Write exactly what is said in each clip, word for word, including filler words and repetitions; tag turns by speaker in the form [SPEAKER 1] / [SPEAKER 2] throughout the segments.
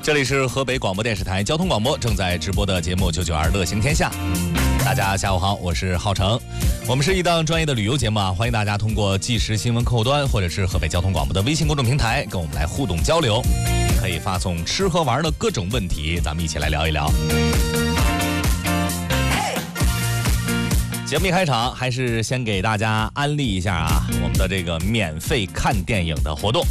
[SPEAKER 1] 这里是河北广播电视台交通广播正在直播的节目九九二乐行天下。大家下午好，我是浩成。我们是一档专业的旅游节目啊，欢迎大家通过即时新闻客户端或者是河北交通广播的微信公众平台跟我们来互动交流，可以发送吃喝玩的各种问题，咱们一起来聊一聊。节目一开场，还是先给大家安利一下啊，我们的这个免费看电影的活动。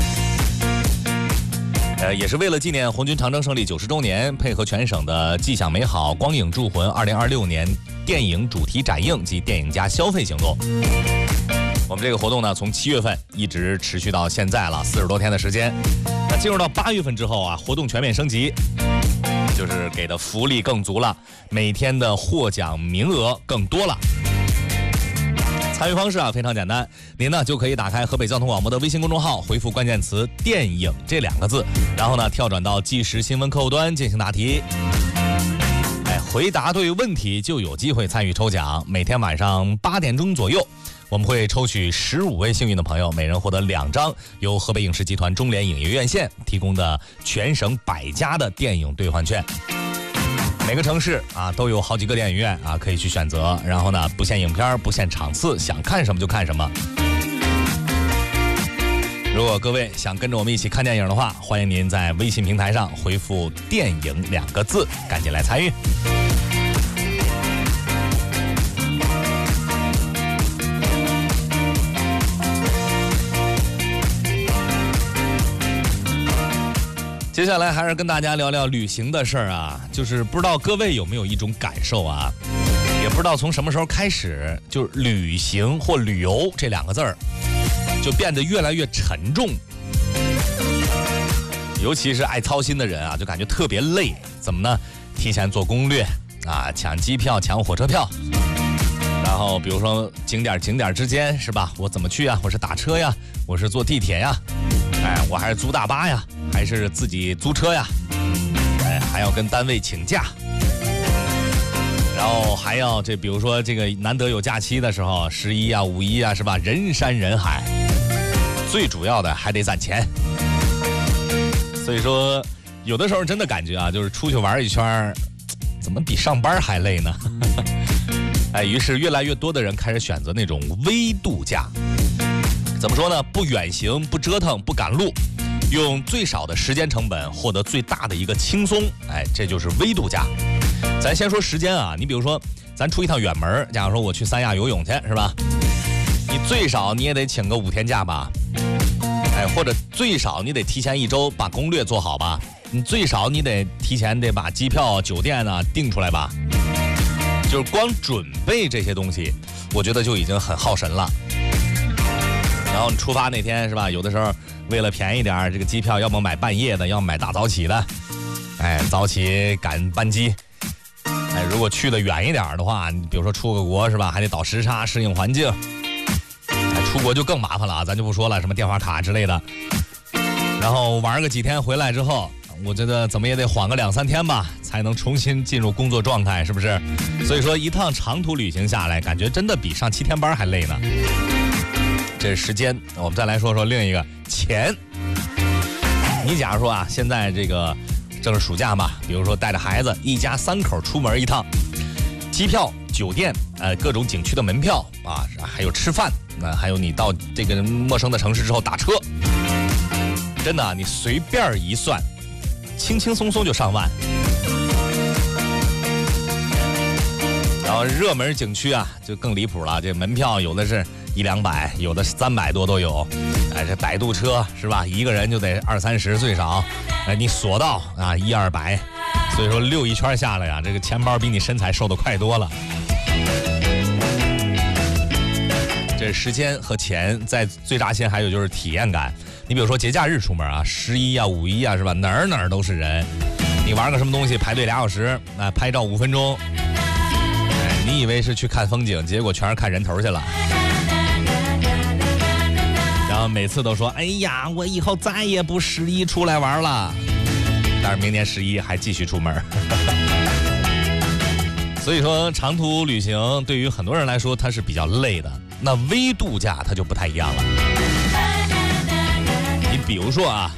[SPEAKER 1] 呃，也是为了纪念红军长征胜利九十周年，配合全省的既享美好光影铸魂二零二六年电影主题展映及电影加消费行动。我们这个活动呢，从七月份一直持续到现在了，四十多天的时间。那进入到八月份之后啊，活动全面升级，就是给的福利更足了，每天的获奖名额更多了。参与方式啊非常简单，您呢就可以打开河北交通广播的微信公众号，回复关键词“电影”这两个字，然后呢跳转到即时新闻客户端进行答题。哎，回答对问题就有机会参与抽奖。每天晚上八点钟左右，我们会抽取十五位幸运的朋友，每人获得两张由河北影视集团中联影业院线提供的全省百家的电影兑换券。每个城市啊都有好几个电影院啊可以去选择，然后呢不限影片不限场次，想看什么就看什么。如果各位想跟着我们一起看电影的话，欢迎您在微信平台上回复电影两个字，赶紧来参与。接下来还是跟大家聊聊旅行的事儿啊，就是不知道各位有没有一种感受啊，也不知道从什么时候开始，就是旅行或旅游这两个字儿就变得越来越沉重，尤其是爱操心的人啊，就感觉特别累。怎么呢？提前做攻略啊，抢机票、抢火车票，然后比如说景点景点之间是吧？我怎么去啊？我是打车呀，我是坐地铁呀，哎，我还是租大巴呀，还是自己租车呀？哎，还要跟单位请假，然后还要这，比如说这个难得有假期的时候，十一啊、五一啊，是吧？人山人海，最主要的还得攒钱。所以说，有的时候真的感觉啊，就是出去玩一圈，怎么比上班还累呢？哎，于是越来越多的人开始选择那种微度假。怎么说呢？不远行，不折腾，不赶路，用最少的时间成本获得最大的一个轻松。哎，这就是微度假。咱先说时间啊，你比如说，咱出一趟远门，假如说我去三亚游泳去，是吧？你最少你也得请个五天假吧？哎，或者最少你得提前一周把攻略做好吧？你最少你得提前得把机票、酒店啊订出来吧？就是光准备这些东西，我觉得就已经很耗神了。然后你出发那天是吧？有的时候为了便宜点，这个机票要么买半夜的，要么买大早起的。哎，早起赶班机。哎，如果去的远一点的话，你比如说出个国是吧？还得倒时差适应环境。哎，出国就更麻烦了啊，咱就不说了，什么电话卡之类的。然后玩个几天回来之后，我觉得怎么也得缓个两三天吧，才能重新进入工作状态，是不是？所以说一趟长途旅行下来，感觉真的比上七天班还累呢。这是时间，我们再来说说另一个钱。你假如说啊，现在这个正是暑假嘛，比如说带着孩子一家三口出门一趟，机票、酒店、呃各种景区的门票啊，还有吃饭，那、呃、还有你到这个陌生的城市之后打车，真的、啊、你随便一算，轻轻松松就上万。然后热门景区啊，就更离谱了，这门票有的是一两百，有的三百多都有。哎，这摆渡车是吧？一个人就得二三十最少。哎，你索道啊，一二百。所以说溜一圈下来呀、啊，这个钱包比你身材瘦得快多了。这时间和钱，在最扎心还有就是体验感。你比如说节假日出门啊，十一啊、五一啊，是吧？哪儿哪儿都是人。你玩个什么东西，排队俩小时，啊，拍照五分钟。你以为是去看风景，结果全是看人头去了。然后每次都说：“哎呀，我以后再也不十一出来玩了。”但是明年十一还继续出门。所以说，长途旅行对于很多人来说，它是比较累的。那微度假它就不太一样了。你比如说啊。